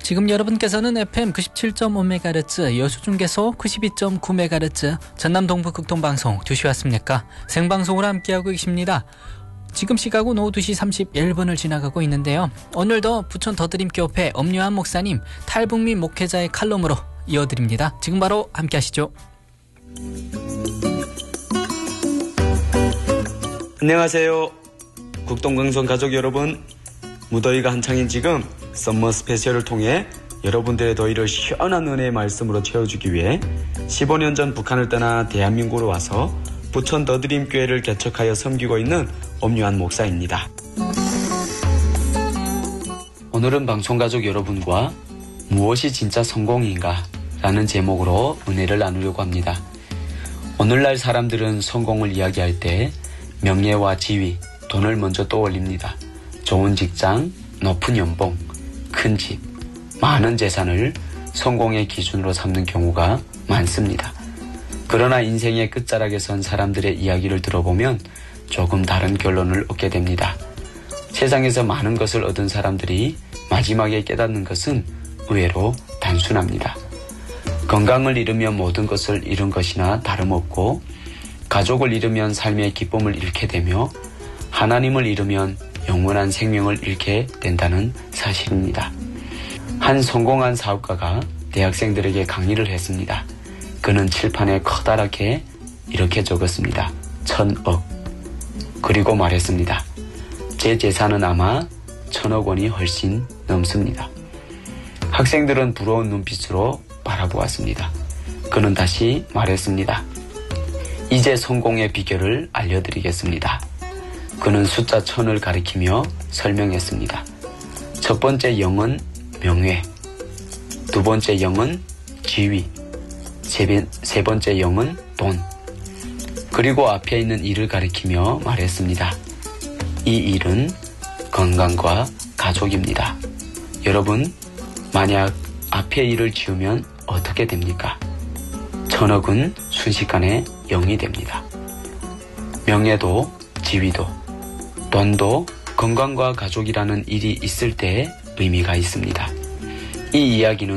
지금 여러분께서는 FM 97.5MHz 여수중계소 92.9MHz 전남 동부 극동방송 2시 왔습니까? 생방송으로 함께하고 계십니다. 지금 시각은 오후 2시 31분을 지나가고 있는데요. 오늘도 부천 더드림교회 엄요한 목사님 탈북민 목회자의 칼럼으로 이어드립니다. 지금 바로 함께하시죠. 안녕하세요. 국동방송 가족 여러분. 무더위가 한창인 지금 썸머 스페셜을 통해 여러분들의 더위를 시원한 은혜의 말씀으로 채워주기 위해 15년 전 북한을 떠나 대한민국으로 와서 부천 더드림교회를 개척하여 섬기고 있는 엄요한 목사입니다. 오늘은 방송가족 여러분과 무엇이 진짜 성공인가 라는 제목으로 은혜를 나누려고 합니다. 오늘날 사람들은 성공을 이야기할 때 명예와 지위, 돈을 먼저 떠올립니다. 좋은 직장, 높은 연봉, 큰 집, 많은 재산을 성공의 기준으로 삼는 경우가 많습니다. 그러나 인생의 끝자락에 선 사람들의 이야기를 들어보면 조금 다른 결론을 얻게 됩니다. 세상에서 많은 것을 얻은 사람들이 마지막에 깨닫는 것은 의외로 단순합니다. 건강을 잃으면 모든 것을 잃은 것이나 다름없고, 가족을 잃으면 삶의 기쁨을 잃게 되며, 하나님을 잃으면 영원한 생명을 잃게 된다는 사실입니다. 한 성공한 사업가가 대학생들에게 강의를 했습니다. 그는 칠판에 커다랗게 이렇게 적었습니다. 1000억. 그리고 말했습니다. 제 재산은 아마 1000억 원이 훨씬 넘습니다. 학생들은 부러운 눈빛으로 바라보았습니다. 그는 다시 말했습니다. 이제 성공의 비결을 알려드리겠습니다. 그는 숫자 1000을 가리키며 설명했습니다. 첫 번째 0은 명예, 두 번째 0은 지위, 세 번째 0은 돈, 그리고 앞에 있는 1을 가리키며 말했습니다. 이 1은 건강과 가족입니다. 여러분, 만약 앞에 1을 지우면 어떻게 됩니까? 1000억은 순식간에 0이 됩니다. 명예도 지위도 돈도 건강과 가족이라는 일이 있을 때의 의미가 있습니다. 이 이야기는